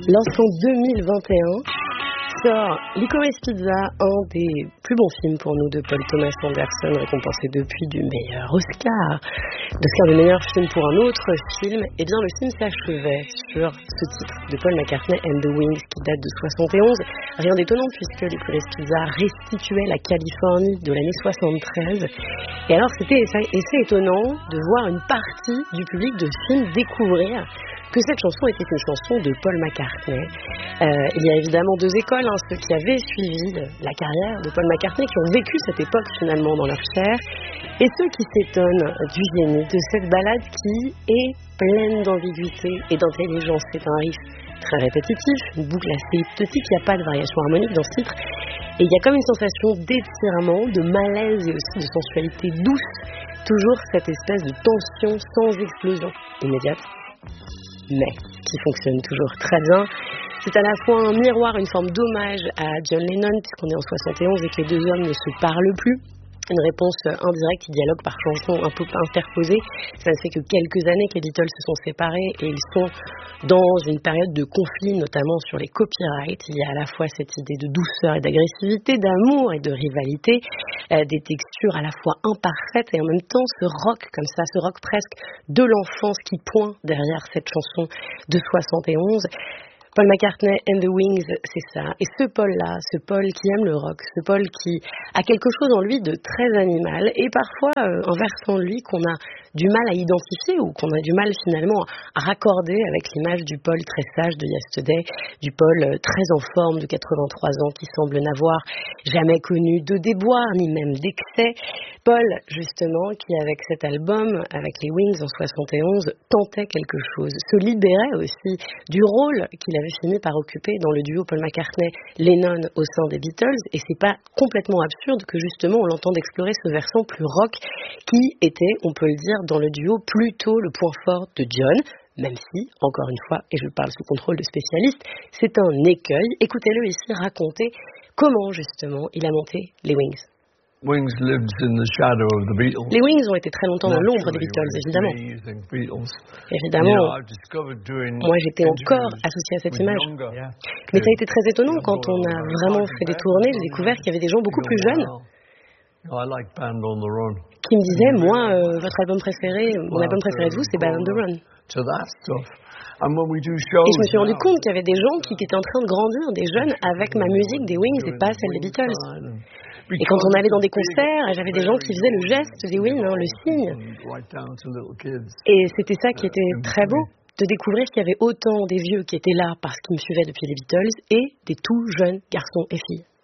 lance en 2021, sort Licorice Pizza, un des plus bons films pour nous de Paul Thomas Anderson, récompensé depuis du meilleur Oscar du meilleur film pour un autre film. Eh bien, le film s'achevait sur ce titre de Paul McCartney and the Wings qui date de 71. Rien d'étonnant puisque Licorice Pizza restituait la Californie de l'année 73. Et alors, c'était assez étonnant de voir une partie du public de ce film découvrir que cette chanson était une chanson de Paul McCartney. Il y a évidemment deux écoles, ceux qui avaient suivi la carrière de Paul McCartney, qui ont vécu cette époque finalement dans leur chair, et ceux qui s'étonnent du génie de cette ballade qui est pleine d'ambiguïté et d'intelligence. C'est un riff très répétitif, une boucle assez hypnotique, il n'y a pas de variation harmonique dans ce titre, et il y a comme une sensation d'étirement, de malaise et aussi de sensualité douce, toujours cette espèce de tension sans explosion immédiate, mais qui fonctionne toujours très bien. C'est à la fois un miroir, une forme d'hommage à John Lennon, puisqu'on est en 71 et que les deux hommes ne se parlent plus. Une réponse indirecte, dialogue par chanson un peu interposée. Ça ne fait que quelques années que les Beatles se sont séparés et ils sont dans une période de conflit, notamment sur les copyrights. Il y a à la fois cette idée de douceur et d'agressivité, d'amour et de rivalité, des textures à la fois imparfaites et en même temps ce rock comme ça, ce rock presque de l'enfance qui pointe derrière cette chanson de 71. Paul McCartney and the Wings, c'est ça. Et ce Paul-là, ce Paul qui aime le rock, ce Paul qui a quelque chose en lui de très animal et parfois un versant de lui qu'on a du mal à identifier ou qu'on a du mal finalement à raccorder avec l'image du Paul très sage de Yesterday, du Paul très en forme de 83 ans qui semble n'avoir jamais connu de déboire ni même d'excès. Paul, justement, qui avec cet album, avec les Wings en 71, tentait quelque chose, se libérait aussi du rôle qu'il avait fini par occuper dans le duo Paul McCartney-Lennon au sein des Beatles, et c'est pas complètement absurde que justement on l'entende explorer ce versant plus rock qui était, on peut le dire, dans le duo plutôt le point fort de John, même si, encore une fois, et je parle sous contrôle de spécialistes, c'est un écueil. Écoutez-le ici raconter comment justement il a monté les Wings. Wings lived in the shadow of the Beatles. Les Wings ont été très longtemps dans l'ombre des Beatles, évidemment. Évidemment, moi j'étais encore associé à cette image. Mais ça a été très étonnant quand on a vraiment fait des tournées, j'ai découvert qu'il y avait des gens beaucoup plus jeunes qui me disaient, moi, votre album préféré, mon album préféré de vous, c'est Band on the Run. Et je me suis rendu compte qu'il y avait des gens qui étaient en train de grandir, des jeunes, avec ma musique des Wings et pas celle des Beatles. Et quand on allait dans des concerts, j'avais des gens qui faisaient le geste des Wings, le signe. Et c'était ça qui était très beau, de découvrir qu'il y avait autant des vieux qui étaient là parce qu'ils me suivaient depuis les Beatles et des tout jeunes garçons et filles.